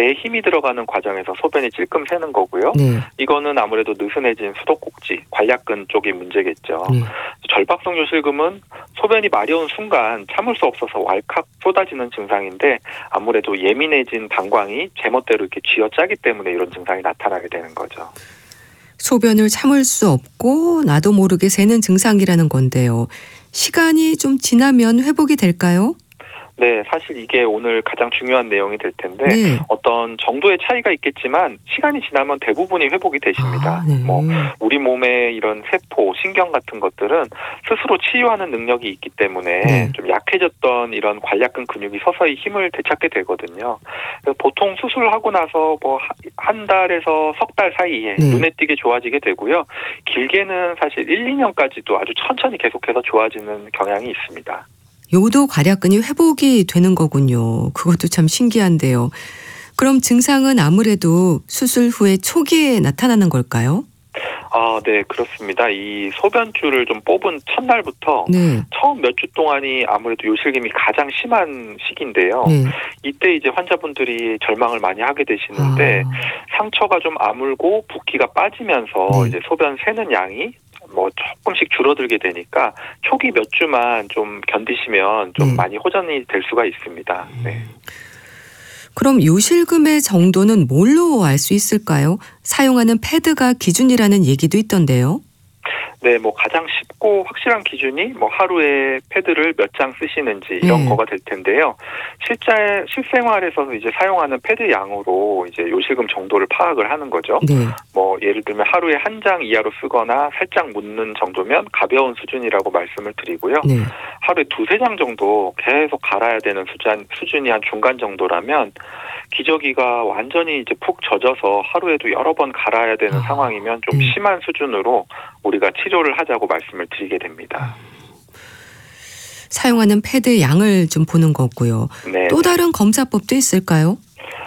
배에 힘이 들어가는 과정에서 소변이 찔끔 새는 거고요. 네. 이거는 아무래도 느슨해진 수도꼭지, 관략근 쪽이 문제겠죠. 네. 절박성 요실금은 소변이 마려운 순간 참을 수 없어서 왈칵 쏟아지는 증상인데 아무래도 예민해진 방광이 제멋대로 이렇게 쥐어짜기 때문에 이런 증상이 나타나게 되는 거죠. 소변을 참을 수 없고 나도 모르게 새는 증상이라는 건데요. 시간이 좀 지나면 회복이 될까요? 네, 사실 이게 오늘 가장 중요한 내용이 될 텐데 네. 어떤 정도의 차이가 있겠지만 시간이 지나면 대부분이 회복이 되십니다. 네. 우리 몸의 이런 세포, 신경 같은 것들은 스스로 치유하는 능력이 있기 때문에 네. 좀 약해졌던 이런 관략근 근육이 서서히 힘을 되찾게 되거든요. 보통 수술하고 나서 뭐 한 달에서 석 달 사이에 네. 눈에 띄게 좋아지게 되고요. 길게는 사실 1, 2년까지도 아주 천천히 계속해서 좋아지는 경향이 있습니다. 요도 관략근이 회복이 되는 거군요. 그것도 참 신기한데요. 그럼 증상은 아무래도 수술 후에 초기에 나타나는 걸까요? 네, 그렇습니다. 이 소변줄을 좀 뽑은 첫날부터 네. 처음 몇 주 동안이 아무래도 요실금이 가장 심한 시기인데요. 네. 이때 이제 환자분들이 절망을 많이 하게 되시는데 상처가 좀 아물고 붓기가 빠지면서 네. 이제 소변 새는 양이 뭐 조금씩 줄어들게 되니까 초기 몇 주만 좀 견디시면 좀 네. 많이 호전이 될 수가 있습니다. 네. 그럼 요실금의 정도는 뭘로 알 수 있을까요? 사용하는 패드가 기준이라는 얘기도 있던데요. 네, 뭐 가장 쉽고 확실한 기준이 뭐 하루에 패드를 몇 장 쓰시는지 이런 거가 될 텐데요. 실생활에서 이제 사용하는 패드 양으로 이제 요실금 정도를 파악을 하는 거죠. 네. 뭐 예를 들면 하루에 한 장 이하로 쓰거나 살짝 묻는 정도면 가벼운 수준이라고 말씀을 드리고요. 네. 하루에 두세 장 정도 계속 갈아야 되는 수준이 한 중간 정도라면 기저귀가 완전히 이제 푹 젖어서 하루에도 여러 번 갈아야 되는 상황이면 좀 심한 수준으로 우리가 치료를 하자고 말씀을 드리게 됩니다. 사용하는 패드 양을 좀 보는 거고요. 네. 또 다른 검사법도 있을까요?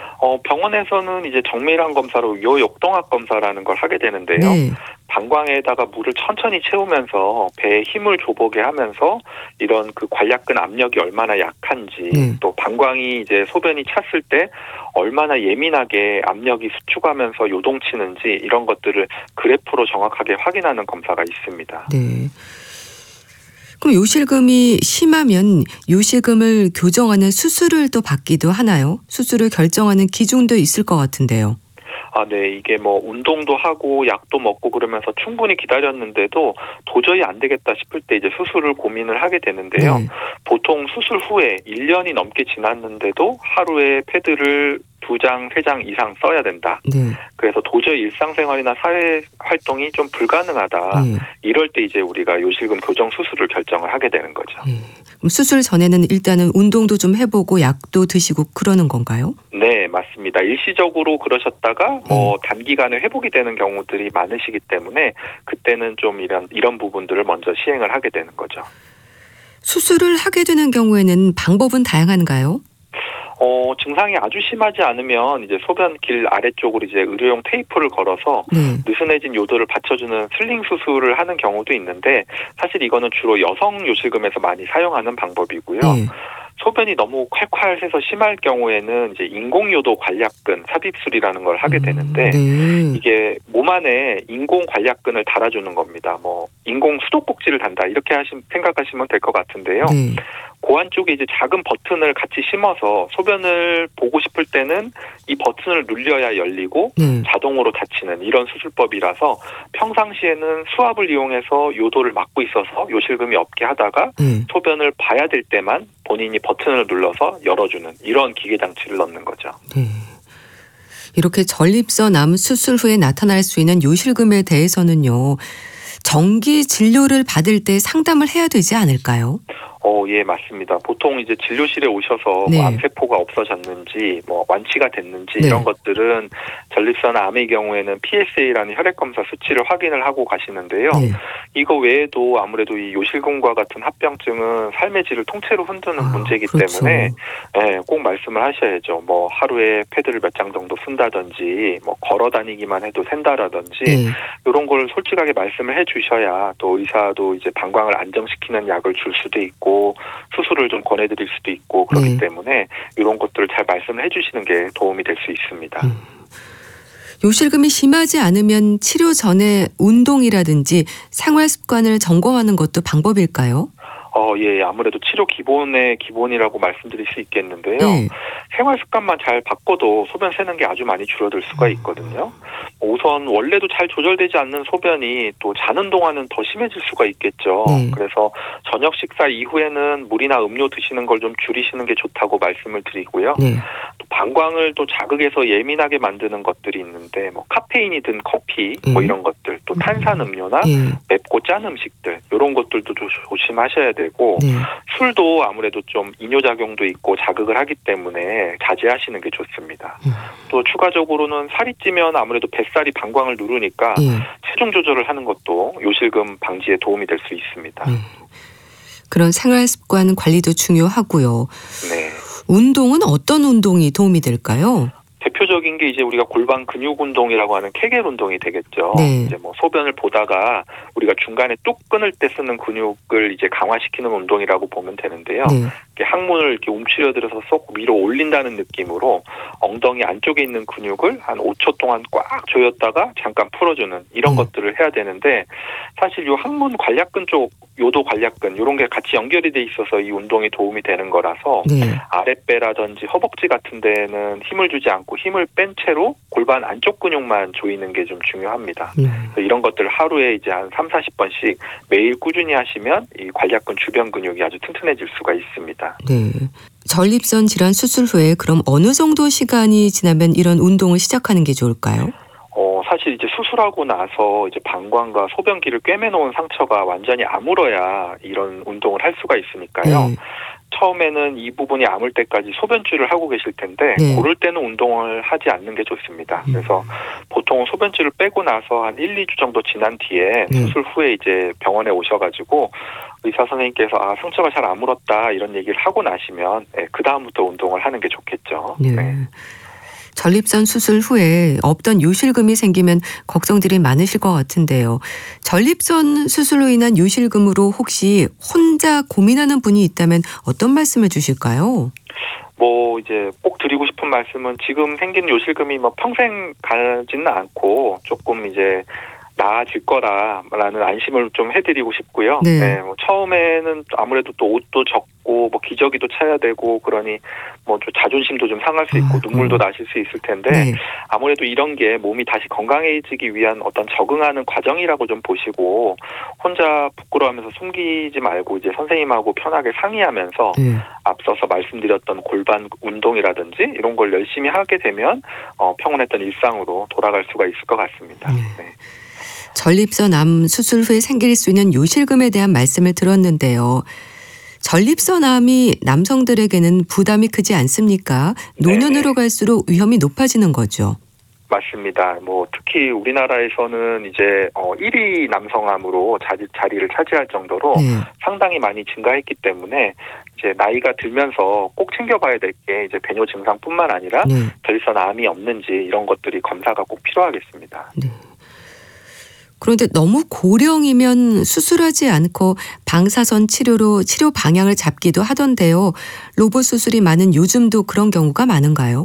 병원에서는 이제 정밀한 검사로 요역동학 검사라는 걸 하게 되는데요. 네. 방광에다가 물을 천천히 채우면서 배에 힘을 줘보게 하면서 이런 그 관략근 압력이 얼마나 약한지 네. 또 방광이 이제 소변이 찼을 때 얼마나 예민하게 압력이 수축하면서 요동치는지 이런 것들을 그래프로 정확하게 확인하는 검사가 있습니다. 네. 그럼 요실금이 심하면 요실금을 교정하는 수술을 또 받기도 하나요? 수술을 결정하는 기준도 있을 것 같은데요. 네. 이게 뭐 운동도 하고 약도 먹고 그러면서 충분히 기다렸는데도 도저히 안 되겠다 싶을 때 이제 수술을 고민을 하게 되는데요. 네. 보통 수술 후에 1년이 넘게 지났는데도 하루에 패드를 2장, 3장 이상 써야 된다. 네. 그래서 도저히 일상생활이나 사회 활동이 좀 불가능하다. 네. 이럴 때 이제 우리가 요실금 교정 수술을 결정을 하게 되는 거죠. 네. 그럼 수술 전에는 일단은 운동도 좀 해보고 약도 드시고 그러는 건가요? 네, 맞습니다. 일시적으로 그러셨다가 뭐 단기간에 회복이 되는 경우들이 많으시기 때문에 그때는 좀 이런 부분들을 먼저 시행을 하게 되는 거죠. 수술을 하게 되는 경우에는 방법은 다양한가요? 증상이 아주 심하지 않으면 이제 소변길 아래쪽으로 이제 의료용 테이프를 걸어서 네. 느슨해진 요도를 받쳐주는 슬링 수술을 하는 경우도 있는데 사실 이거는 주로 여성 요실금에서 많이 사용하는 방법이고요. 네. 소변이 너무 콸콸 새서 심할 경우에는 이제 인공요도 관략근 삽입술이라는 걸 하게 되는데 네. 이게 몸 안에 인공 관략근을 달아주는 겁니다. 뭐 인공 수도꼭지를 단다 이렇게 생각하시면 될 것 같은데요. 네. 고안 쪽에 이제 작은 버튼을 같이 심어서 소변을 보고 싶을 때는 이 버튼을 눌려야 열리고 네. 자동으로 닫히는 이런 수술법이라서 평상시에는 수압을 이용해서 요도를 막고 있어서 요실금이 없게 하다가 네. 소변을 봐야 될 때만 본인이 버튼을 눌러서 열어주는 이런 기계 장치를 넣는 거죠. 네. 이렇게 전립선 암 수술 후에 나타날 수 있는 요실금에 대해서는요. 정기 진료를 받을 때 상담을 해야 되지 않을까요? 예, 맞습니다. 보통 이제 진료실에 오셔서 네. 뭐 암세포가 없어졌는지, 뭐 완치가 됐는지 네. 이런 것들은 전립선 암의 경우에는 PSA라는 혈액검사 수치를 확인을 하고 가시는데요. 네. 이거 외에도 아무래도 이 요실금과 같은 합병증은 삶의 질을 통째로 흔드는 문제이기 그렇죠. 때문에 꼭 말씀을 하셔야죠. 뭐 하루에 패드를 몇 장 정도 쓴다든지, 뭐 걸어 다니기만 해도 샌다라든지 네. 이런 걸 솔직하게 말씀을 해주셔야 또 의사도 이제 방광을 안정시키는 약을 줄 수도 있고. 또 수술을 좀 권해드릴 수도 있고 그렇기 네. 때문에 이런 것들을 잘 말씀을 해주시는 게 도움이 될 수 있습니다. 요실금이 심하지 않으면 치료 전에 운동이라든지 생활 습관을 점검하는 것도 방법일까요? 예, 아무래도 치료 기본의 기본이라고 말씀드릴 수 있겠는데요. 네. 생활 습관만 잘 바꿔도 소변 새는 게 아주 많이 줄어들 수가 있거든요. 우선 원래도 잘 조절되지 않는 소변이 또 자는 동안은 더 심해질 수가 있겠죠. 네. 그래서 저녁 식사 이후에는 물이나 음료 드시는 걸 좀 줄이시는 게 좋다고 말씀을 드리고요. 네. 또 방광을 또 자극해서 예민하게 만드는 것들이 있는데 뭐 카페인이 든 커피 뭐 이런 것들, 또 탄산 음료나 네. 맵고 짠 음식들 이런 것들도 조심하셔야 되고 네. 술도 아무래도 좀 이뇨작용도 있고 자극을 하기 때문에 자제하시는 게 좋습니다. 또 추가적으로는 살이 찌면 아무래도 뱃살이 방광을 누르니까 네. 체중 조절을 하는 것도 요실금 방지에 도움이 될 수 있습니다. 네. 그런 생활 습관 관리도 중요하고요. 네. 운동은 어떤 운동이 도움이 될까요? 대표적인 게 이제 우리가 골반 근육 운동이라고 하는 케겔 운동이 되겠죠. 네. 이제 뭐 소변을 보다가 우리가 중간에 뚝 끊을 때 쓰는 근육을 이제 강화시키는 운동이라고 보면 되는데요. 네. 이렇게 항문을 이렇게 움츠려들어서 쏙 위로 올린다는 느낌으로 엉덩이 안쪽에 있는 근육을 한 5초 동안 꽉 조였다가 잠깐 풀어주는 이런 것들을 해야 되는데 사실 이 항문 관략근 쪽 요도 관략근 이런 게 같이 연결이 돼 있어서 이 운동이 도움이 되는 거라서 네. 아랫배라든지 허벅지 같은 데는 힘을 주지 않고 힘을 뺀 채로 골반 안쪽 근육만 조이는 게 좀 중요합니다. 이런 것들 하루에 이제 한 30-40번씩 매일 꾸준히 하시면 이 관략근 주변 근육이 아주 튼튼해질 수가 있습니다. 네. 전립선 질환 수술 후에 그럼 어느 정도 시간이 지나면 이런 운동을 시작하는 게 좋을까요? 사실 이제 수술하고 나서 이제 방광과 소변기를 꿰매놓은 상처가 완전히 아물어야 이런 운동을 할 수가 있으니까요. 네. 처음에는 이 부분이 아물 때까지 소변줄을 하고 계실 텐데 네. 그럴 때는 운동을 하지 않는 게 좋습니다. 그래서 보통 소변줄을 빼고 나서 한 1-2주 정도 지난 뒤에 수술 후에 이제 병원에 오셔가지고 의사 선생님께서 상처가 잘 아물었다 이런 얘기를 하고 나시면 그 다음부터 운동을 하는 게 좋겠죠. 네. 네. 전립선 수술 후에 없던 요실금이 생기면 걱정들이 많으실 것 같은데요. 전립선 수술로 인한 요실금으로 혹시 혼자 고민하는 분이 있다면 어떤 말씀을 주실까요? 뭐 이제 꼭 드리고 싶은 말씀은 지금 생긴 요실금이 뭐 평생 가지는 않고 조금 이제 나아질 거라라는 안심을 좀 해드리고 싶고요. 네. 네, 뭐 처음에는 아무래도 또 옷도 적고 뭐 기저귀도 차야 되고 그러니 뭐 좀 자존심도 좀 상할 수 있고 눈물도 나실 수 있을 텐데 네. 아무래도 이런 게 몸이 다시 건강해지기 위한 어떤 적응하는 과정이라고 좀 보시고 혼자 부끄러워하면서 숨기지 말고 이제 선생님하고 편하게 상의하면서 네. 앞서서 말씀드렸던 골반 운동이라든지 이런 걸 열심히 하게 되면 평온했던 일상으로 돌아갈 수가 있을 것 같습니다. 네. 전립선 암 수술 후에 생길 수 있는 요실금에 대한 말씀을 들었는데요. 전립선 암이 남성들에게는 부담이 크지 않습니까? 노년으로 갈수록 위험이 높아지는 거죠. 맞습니다. 뭐 특히 우리나라에서는 이제 1위 남성암으로 자리를 차지할 정도로 상당히 많이 증가했기 때문에 이제 나이가 들면서 꼭 챙겨봐야 될 게 이제 배뇨 증상뿐만 아니라 전립선 암이 없는지 이런 것들이 검사가 꼭 필요하겠습니다. 네. 그런데 너무 고령이면 수술하지 않고 방사선 치료로 치료 방향을 잡기도 하던데요. 로봇 수술이 많은 요즘도 그런 경우가 많은가요?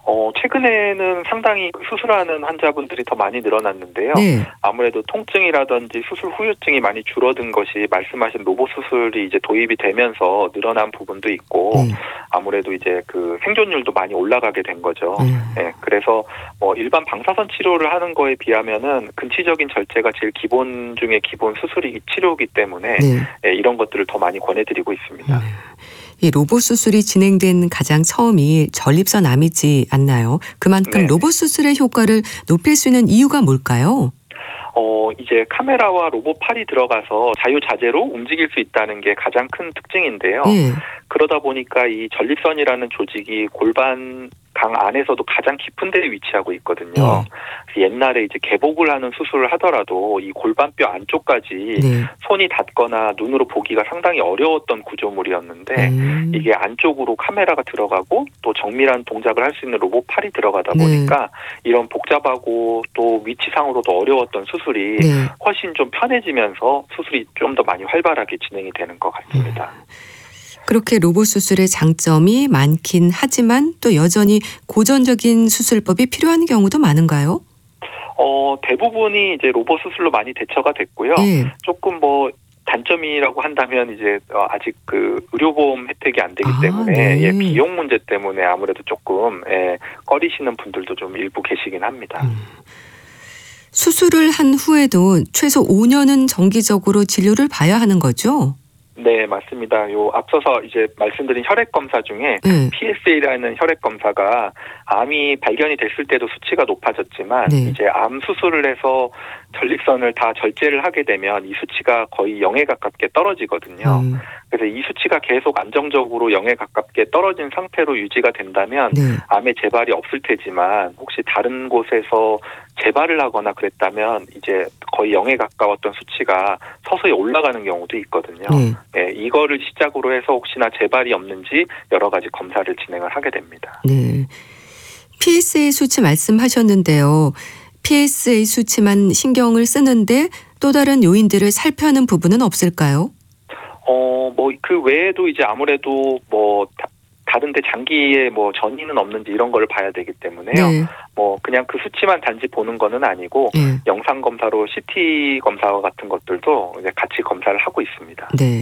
최근에는 상당히 수술하는 환자분들이 더 많이 늘어났는데요. 네. 아무래도 통증이라든지 수술 후유증이 많이 줄어든 것이 말씀하신 로봇 수술이 이제 도입이 되면서 늘어난 부분도 있고 아무래도 이제 그 생존율도 많이 올라가게 된 거죠. 네, 그래서 뭐 일반 방사선 치료를 하는 거에 비하면은 근치적인 절제가 제일 기본 중에 기본 수술이기 치료이기 때문에 이런 것들을 더 많이 권해드리고 있습니다. 이 로봇 수술이 진행된 가장 처음이 전립선 암이지 않나요? 그만큼 로봇 수술의 효과를 높일 수 있는 이유가 뭘까요? 이제 카메라와 로봇 팔이 들어가서 자유자재로 움직일 수 있다는 게 가장 큰 특징인데요. 그러다 보니까 이 전립선이라는 조직이 골반 강 안에서도 가장 깊은 데에 위치하고 있거든요. 옛날에 이제 개복을 하는 수술을 하더라도 이 골반뼈 안쪽까지 손이 닿거나 눈으로 보기가 상당히 어려웠던 구조물이었는데 이게 안쪽으로 카메라가 들어가고 또 정밀한 동작을 할 수 있는 로봇 팔이 들어가다 보니까 이런 복잡하고 또 위치상으로도 어려웠던 수술이 훨씬 좀 편해지면서 수술이 좀 더 많이 활발하게 진행이 되는 것 같습니다. 그렇게 로봇 수술의 장점이 많긴 하지만 또 여전히 고전적인 수술법이 필요한 경우도 많은가요? 대부분이 이제 로봇 수술로 많이 대처가 됐고요. 예. 조금 뭐 단점이라고 한다면 이제 아직 그 의료보험 혜택이 안 되기 때문에 네. 예, 비용 문제 때문에 아무래도 조금 꺼리시는 분들도 좀 일부 계시긴 합니다. 수술을 한 후에도 최소 5년은 정기적으로 진료를 봐야 하는 거죠? 네, 맞습니다. 앞서서 이제 말씀드린 혈액 검사 중에 네. PSA라는 혈액 검사가 암이 발견이 됐을 때도 수치가 높아졌지만 네. 이제 암 수술을 해서 전립선을 다 절제를 하게 되면 이 수치가 거의 0에 가깝게 떨어지거든요. 그래서 이 수치가 계속 안정적으로 0에 가깝게 떨어진 상태로 유지가 된다면 네. 암의 재발이 없을 테지만 혹시 다른 곳에서 재발을 하거나 그랬다면 이제 거의 0에 가까웠던 수치가 서서히 올라가는 경우도 있거든요. 네. 네, 이거를 시작으로 해서 혹시나 재발이 없는지 여러 가지 검사를 진행을 하게 됩니다. 네. PSA 수치 말씀하셨는데요. PSA 수치만 신경을 쓰는데 또 다른 요인들을 살펴하는 부분은 없을까요? 그 외에도 이제 아무래도 다른데 장기에 전이는 없는지 이런 걸 봐야 되기 때문에요. 네. 그냥 그 수치만 단지 보는 거는 아니고 네. 영상 검사로 CT 검사와 같은 것들도 이제 같이 검사를 하고 있습니다. 네.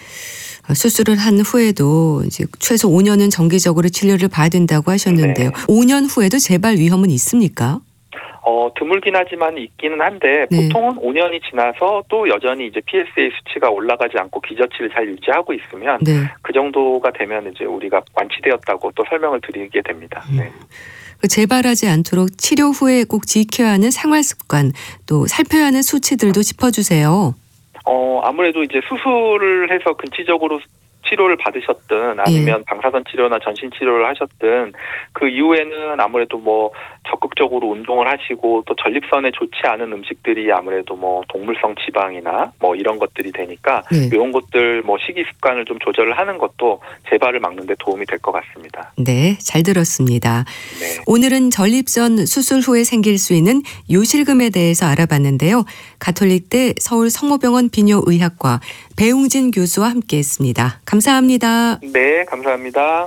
수술을 한 후에도 이제 최소 5년은 정기적으로 진료를 봐야 된다고 하셨는데요. 네. 5년 후에도 재발 위험은 있습니까? 드물긴 하지만 있기는 한데 네. 보통은 5년이 지나서 또 여전히 이제 PSA 수치가 올라가지 않고 기저치를 잘 유지하고 있으면 네. 그 정도가 되면 이제 우리가 완치되었다고 또 설명을 드리게 됩니다. 네. 재발하지 않도록 치료 후에 꼭 지켜야 하는 생활 습관 또 살펴야 하는 수치들도 짚어주세요. 아무래도 이제 수술을 해서 근치적으로 치료를 받으셨든 아니면 방사선 치료나 전신 치료를 하셨든 그 이후에는 아무래도 적극적으로 운동을 하시고 또 전립선에 좋지 않은 음식들이 아무래도 동물성 지방이나 이런 것들이 되니까 이런 것들 식이 습관을 좀 조절을 하는 것도 재발을 막는 데 도움이 될 것 같습니다. 네, 잘 들었습니다. 네. 오늘은 전립선 수술 후에 생길 수 있는 요실금에 대해서 알아봤는데요. 가톨릭대 서울 성모병원 비뇨의학과 배웅진 교수와 함께했습니다. 감사합니다. 네, 감사합니다.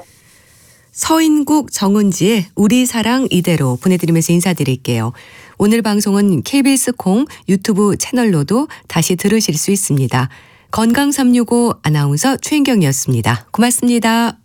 서인국 정은지의 우리 사랑 이대로 보내드리면서 인사드릴게요. 오늘 방송은 KBS 콩 유튜브 채널로도 다시 들으실 수 있습니다. 건강365 아나운서 최인경이었습니다. 고맙습니다.